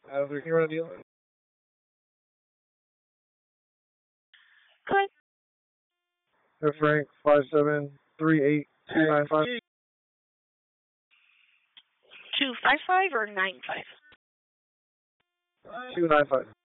Can you run a deal? Good. Frank 5738295. 255 or 95? 295.